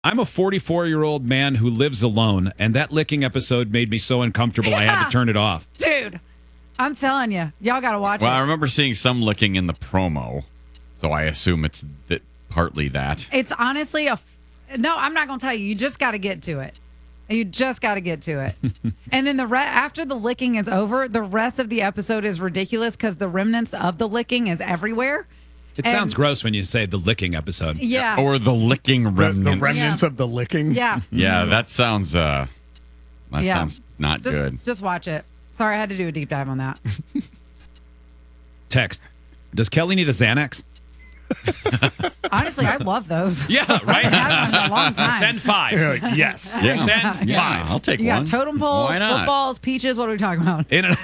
I'm a 44-year-old man who lives alone, and that licking episode made me so uncomfortable I had to turn it off. Dude, I'm telling you, y'all got to watch it. Well, I remember seeing some licking in the promo, so I assume it's partly that. It's honestly no, I'm not going to tell you. You just got to get to it. You just got to get to it. And then after the licking is over, the rest of the episode is ridiculous because the remnants of the licking is everywhere. It sounds gross when you say the licking episode. Yeah. Or the licking remnants. The remnants of the licking? Yeah. Yeah, that sounds sounds not good. Just watch it. Sorry, I had to do a deep dive on that. Text. Does Kelly need a Xanax? Honestly, I love those. Yeah, right? I haven't had one in a long time. Send 5. Yes. Yeah. Send 5. Yeah, I'll take You one. got totem poles, Why not? footballs, peaches. What are we talking about? In an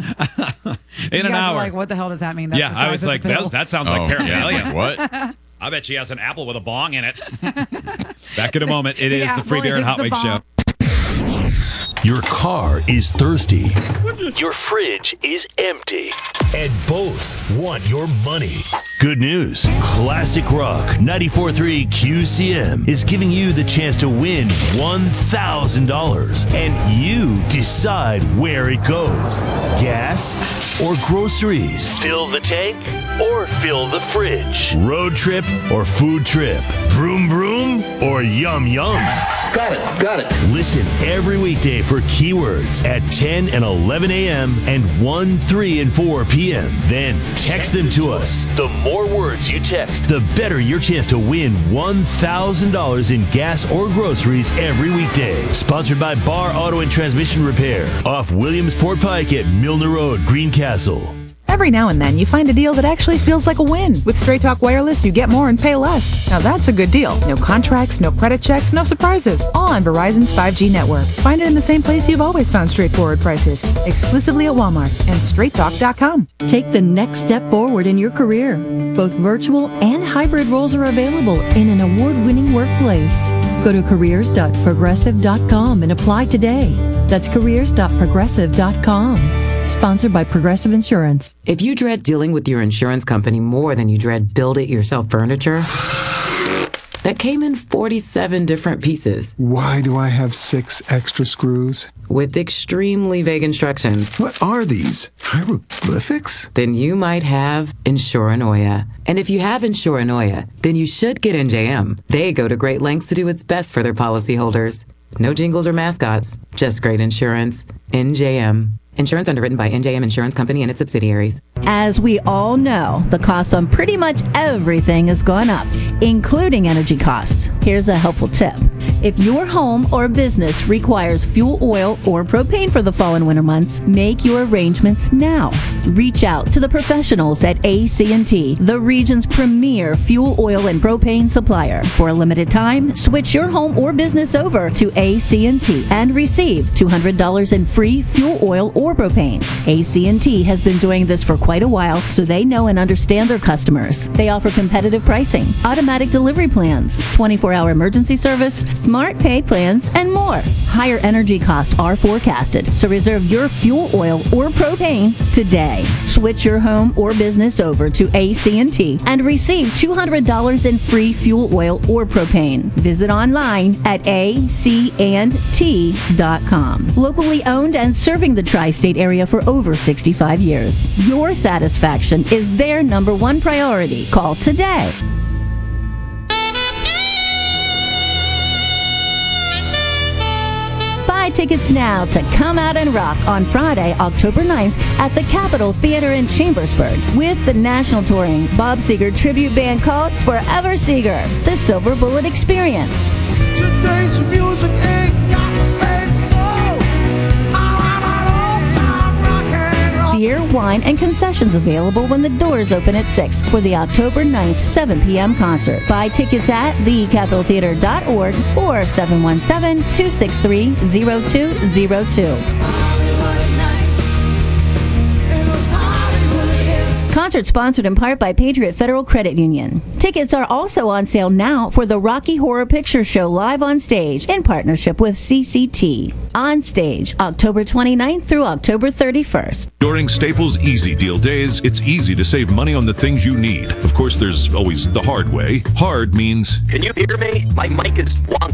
You guys hour. were like, what the hell does that mean? That's Yeah, the I size was of the like, pill. that sounds like Yeah, paraphernalia. like what? I bet she has an apple with a bong in it. Back in a moment. It is the Free apple Beer and is Hot the Wings bong. Show. Your car is thirsty. Your fridge is empty. And both want your money. Good news. Classic Rock 94.3 QCM is giving you the chance to win $1,000. And you decide where it goes. Gas or groceries? Fill the tank or fill the fridge? Road trip or food trip? Vroom vroom or yum yum? Got it. Listen every weekday for keywords at 10 and 11 a.m. and 1, 3, and 4 p.m. Then text them to us. The more words you text, the better your chance to win $1,000 in gas or groceries every weekday. Sponsored by Bar Auto and Transmission Repair off Williamsport Pike at Milner Road, Greencastle. Every now and then, you find a deal that actually feels like a win. With Straight Talk Wireless, you get more and pay less. Now that's a good deal. No contracts, no credit checks, no surprises. All on Verizon's 5G network. Find it in the same place you've always found straightforward prices. Exclusively at Walmart and straighttalk.com. Take the next step forward in your career. Both virtual and hybrid roles are available in an award-winning workplace. Go to careers.progressive.com and apply today. That's careers.progressive.com. Sponsored by Progressive Insurance. If you dread dealing with your insurance company more than you dread build-it-yourself furniture, that came in 47 different pieces. Why do I have 6 extra screws? With extremely vague instructions. What are these? Hieroglyphics? Then you might have Insuranoia. And if you have Insuranoia, then you should get NJM. They go to great lengths to do what's best for their policyholders. No jingles or mascots, just great insurance. NJM. Insurance underwritten by NJM Insurance Company and its subsidiaries. As we all know, the cost on pretty much everything has gone up, including energy costs. Here's a helpful tip. If your home or business requires fuel oil or propane for the fall and winter months, make your arrangements now. Reach out to the professionals at AC&T, the region's premier fuel oil and propane supplier. For a limited time, switch your home or business over to AC&T and receive $200 in free fuel oil or propane. AC&T has been doing this for quite a while, so they know and understand their customers. They offer competitive pricing, automatic delivery plans, 24-hour emergency service, smart pay plans, and more. Higher energy costs are forecasted, so reserve your fuel oil or propane today. Switch your home or business over to AC&T and receive $200 in free fuel oil or propane. Visit online at acandT.com. Locally owned and serving the tri-state area for over 65 years. Your satisfaction is their number one priority. Call today. Buy tickets now to Come Out and Rock on Friday, October 9th at the Capitol Theater in Chambersburg with the national touring Bob Seger tribute band called Forever Seger, the Silver Bullet Experience. Today's music ain't got the same soul. Beer, wine, and concessions available when the doors open at 6 for the October 9th, 7 p.m. concert. Buy tickets at thecapitoltheater.org or 717-263-0202. Concert sponsored in part by Patriot Federal Credit Union. Tickets are also on sale now for the Rocky Horror Picture Show live on stage in partnership with CCT. On stage, October 29th through October 31st. During Staples Easy Deal Days, it's easy to save money on the things you need. Of course, there's always the hard way. Hard means... Can you hear me? My mic is wonky.